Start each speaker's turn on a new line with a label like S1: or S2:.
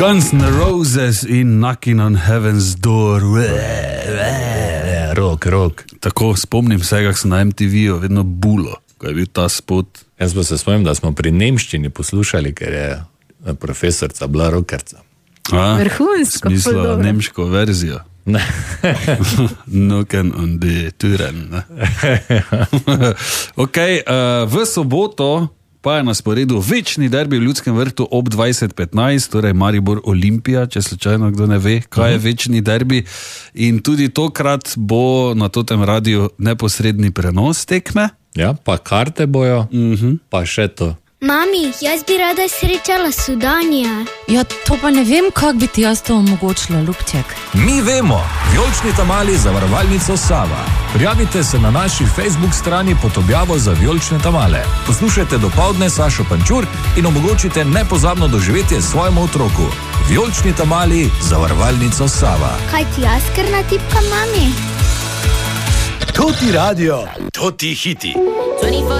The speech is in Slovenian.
S1: Guns N' Roses in Knocking on Heaven's Door.
S2: Rok.
S1: Tako, spomnim se, kako sem na MTV-u vedno bulo, ko je bil ta spot.
S2: Jaz pa se spomnim, da smo pri nemščini poslušali, ker je profesorca bila rokerca.
S3: Vrhunsko.
S1: Smisla nemško verzijo.
S2: Ne.
S1: Knocken on the Türen. Ok, v soboto pa je na sporedu večni derbi v Ljudskem vrtu ob 20:15, torej Maribor Olimpija, če slučajno kdo ne ve, kaj je večni derbi. In tudi tokrat bo na totem radiju neposredni prenos tekme.
S2: Ja, pa karte bojo, pa še to.
S4: Mami, jaz bi rada srečala Sudanija.
S3: Ja, to pa ne vem, kako bi ti jaz to omogočila, Ljubček.
S5: Mi vemo, vijolični tamali zavarovalnico Sava. Prijavite se na naši Facebook strani pod objavo za vijolične tamale. Poslušajte dopoldne Sašo Pančur in omogočite nepozabno doživetje svojemu otroku. Vijolični tamali zavarovalnico Sava.
S4: Kaj ti jaz kar natipkam, mami?
S6: To ti radio, to ti hiti.
S7: 24/7